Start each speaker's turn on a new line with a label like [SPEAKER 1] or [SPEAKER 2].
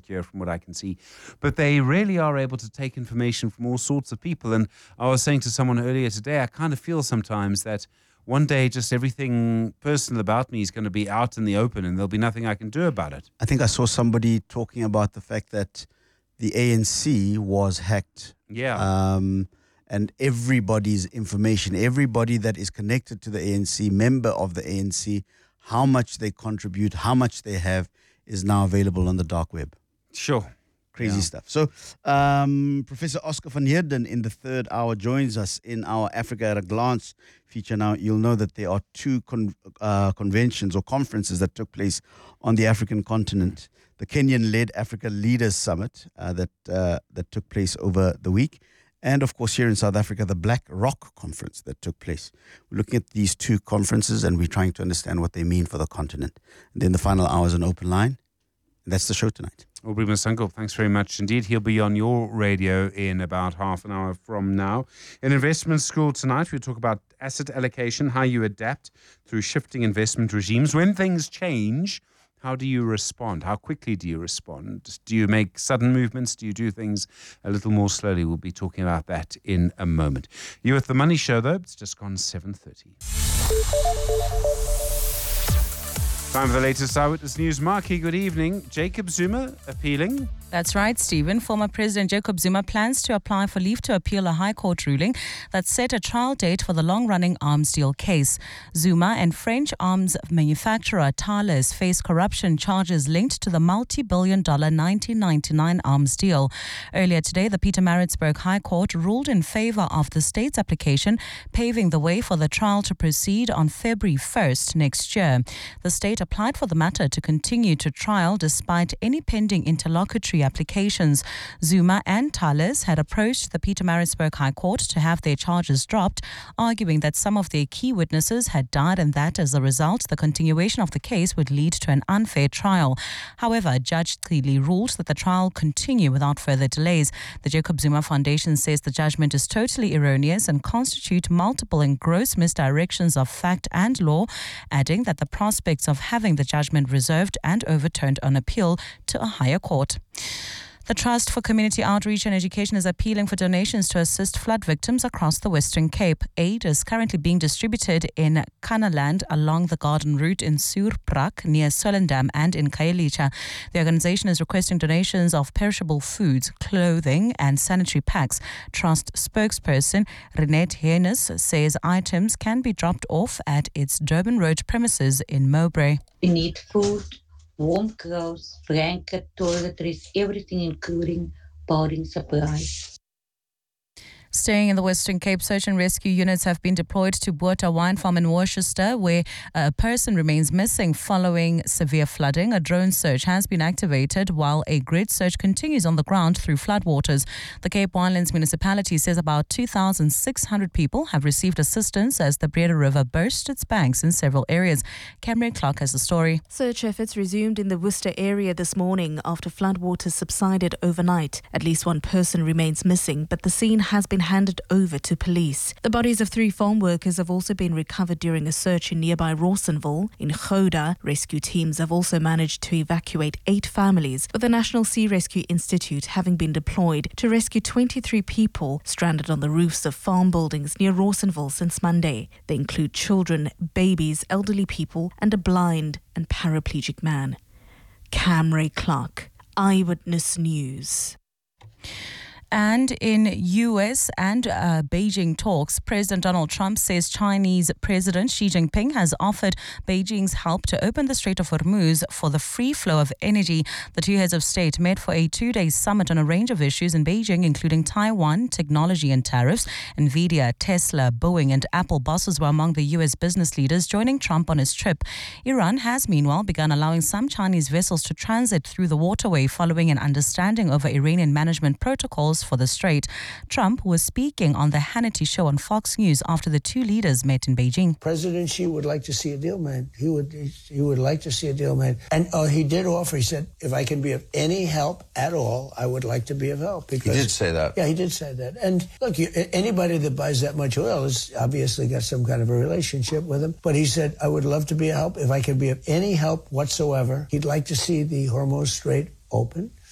[SPEAKER 1] here from what I can see. But they really are able to take information from all sorts of people. And I was saying to someone earlier today, I kind of feel sometimes that one day just everything personal about me is going to be out in the open and there'll be nothing I can do about it.
[SPEAKER 2] I think I saw somebody talking about the fact that the ANC was hacked.
[SPEAKER 1] Yeah.
[SPEAKER 2] And everybody's information, everybody that is connected to the ANC, member of the ANC, how much they contribute, how much they have, is now available on the dark web.
[SPEAKER 1] Sure.
[SPEAKER 2] Crazy stuff. So, Professor Oscar van Heerden in the third hour joins us in our Africa at a Glance feature. Now, you'll know that there are two conventions or conferences that took place on the African continent. The Kenyan-led Africa Leaders Summit that took place over the week. And, of course, here in South Africa, the Black Rock Conference that took place. We're looking at these two conferences and we're trying to understand what they mean for the continent. And then the final hour is an open line. And that's the show tonight.
[SPEAKER 1] Aubrey Masango, thanks very much indeed. He'll be on your radio in about half an hour from now. In Investment School tonight, we'll talk about asset allocation, how you adapt through shifting investment regimes. When things change, how do you respond? How quickly do you respond? Do you make sudden movements? Do you do things a little more slowly? We'll be talking about that in a moment. You're at The Money Show, though. It's just gone 7:30. Time for the latest Eyewitness News. Marky, good evening. Jacob Zuma appealing.
[SPEAKER 3] That's right, Stephen. Former President Jacob Zuma plans to apply for leave to appeal a High Court ruling that set a trial date for the long-running arms deal case. Zuma and French arms manufacturer Thales face corruption charges linked to the multi-billion-dollar 1999 arms deal. Earlier today, the Pietermaritzburg High Court ruled in favor of the state's application, paving the way for the trial to proceed on February 1st next year. The state applied for the matter to continue to trial despite any pending interlocutory applications. Zuma and Thales had approached the Pietermaritzburg High Court to have their charges dropped, arguing that some of their key witnesses had died and that as a result, the continuation of the case would lead to an unfair trial. However, Judge Cleely ruled that the trial continue without further delays. The Jacob Zuma Foundation says the judgment is totally erroneous and constitute multiple and gross misdirections of fact and law, adding that the prospects of having the judgment reserved and overturned on appeal to a higher court. The Trust for Community Outreach and Education is appealing for donations to assist flood victims across the Western Cape. Aid is currently being distributed in Kanaland along the Garden Route in Suurprak, near Solendam and in Khayelitsha. The organization is requesting donations of perishable foods, clothing and sanitary packs. Trust spokesperson Renette Hennis says items can be dropped off at its Durban Road premises in Mowbray.
[SPEAKER 4] We need food, warm clothes, blanket, toiletries, everything including boarding supplies.
[SPEAKER 3] Staying in the Western Cape, search and rescue units have been deployed to Botha Wine Farm in Worcester, where a person remains missing following severe flooding. A drone search has been activated while a grid search continues on the ground through floodwaters. The Cape Winelands municipality says about 2,600 people have received assistance as the Breda River burst its banks in several areas. Cameron Clark has the story.
[SPEAKER 5] Search efforts resumed in the Worcester area this morning after floodwaters subsided overnight. At least one person remains missing, but the scene has been handed over to police. The bodies of 3 farm workers have also been recovered during a search in nearby Rawsonville. In Gouda, rescue teams have also managed to evacuate 8 families, with the National Sea Rescue Institute having been deployed to rescue 23 people stranded on the roofs of farm buildings near Rawsonville since Monday. They include children, babies, elderly people, and a blind and paraplegic man. Camray Clark, Eyewitness News.
[SPEAKER 3] And in U.S. and Beijing talks, President Donald Trump says Chinese President Xi Jinping has offered Beijing's help to open the Strait of Hormuz for the free flow of energy. The two heads of state met for a 2-day summit on a range of issues in Beijing, including Taiwan, technology and tariffs. NVIDIA, Tesla, Boeing and Apple bosses were among the U.S. business leaders joining Trump on his trip. Iran has meanwhile begun allowing some Chinese vessels to transit through the waterway following an understanding over Iranian management protocols for the strait. Trump was speaking on the Hannity show on Fox News after the two leaders met in Beijing.
[SPEAKER 6] President Xi would like to see a deal made. He would like to see a deal made. And he did offer, he said, if I can be of any help at all, I would like to be of help. Because,
[SPEAKER 7] he did say that.
[SPEAKER 6] Yeah, he did say that. And look, anybody that buys that much oil has obviously got some kind of a relationship with him. But he said, I would love to be of help. If I can be of any help whatsoever, he'd like to see the Hormuz Strait open.